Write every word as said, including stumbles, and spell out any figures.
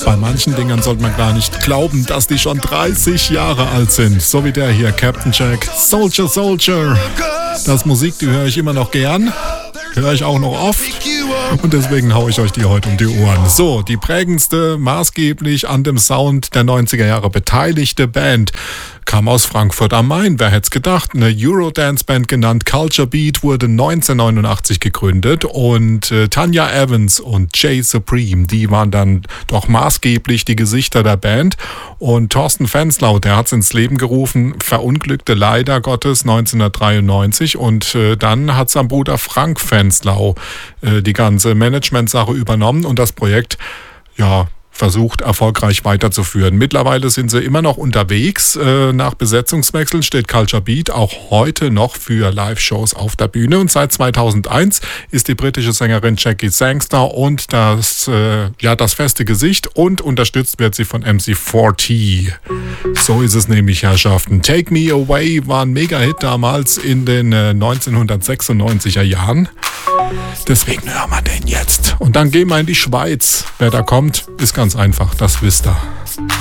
Bei manchen Dingern sollte man gar nicht glauben, dass die schon dreißig Jahre alt sind. So wie der hier, Captain Jack. Soldier, Soldier. Das Musik, die höre ich immer noch gern. Höre ich auch noch oft. Und deswegen haue ich euch die heute um die Ohren. So, die prägendste, maßgeblich an dem Sound der neunziger Jahre beteiligte Band kam aus Frankfurt am Main. Wer hätte es gedacht? Eine Eurodance-Band genannt Culture Beat wurde neunzehnhundertneunundachtzig gegründet und äh, Tanya Evans und Jay Supreme, die waren dann doch maßgeblich die Gesichter der Band. Und Thorsten Fenslau, der hat es ins Leben gerufen, verunglückte leider Gottes neunzehnhundertdreiundneunzig und äh, dann hat sein Bruder Frank Fenslau äh, die ganze Management-Sache übernommen und das Projekt, ja, versucht erfolgreich weiterzuführen. Mittlerweile sind sie immer noch unterwegs. Äh, nach Besetzungswechseln steht Culture Beat auch heute noch für Live-Shows auf der Bühne und seit zweitausendeins ist die britische Sängerin Jackie Sangster und das, äh, ja, das feste Gesicht und unterstützt wird sie von M C vierzig. So ist es nämlich, Herrschaften. Take Me Away war ein Mega-Hit damals in den äh, neunzehnhundertsechsundneunziger Jahren. Deswegen hören wir den jetzt. Und dann gehen wir in die Schweiz. Wer da kommt, ist ganz einfach, das wisst ihr.